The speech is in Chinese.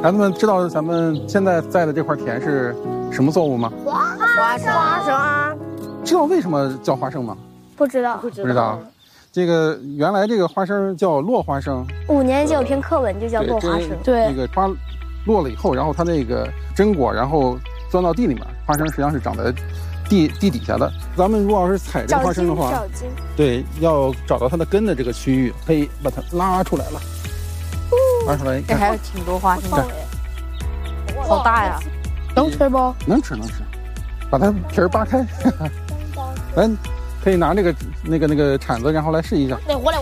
孩子们知道咱们现在在的这块田是什么作物吗？ 花生啊！ 知道为什么叫花生吗？ 不知道。 不知道。这个原来这个花生叫落花生 ，5年级有篇课文就叫落花生。 对，那个花落了以后，然后它那个榛果，然后钻到地里面，花生实际上是长在地底下的。咱们如果要是采这个花生的话，对，要找到它的根的这个区域，可以把它拉出来了。拉出来， 这还有挺多花生的，好大呀！ 能吃不？ 能吃。把它皮儿扒开，来，可以拿那个铲子，然后来试一下。 来我。